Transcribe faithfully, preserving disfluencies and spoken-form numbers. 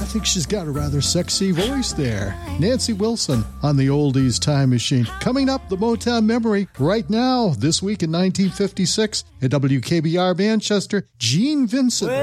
think she's got a rather sexy voice there. Nancy Wilson on the Oldies Time Machine. Coming up, the Motown Memory. Right now, this week in nineteen fifty-six, at W K B R Manchester, Gene Vincent.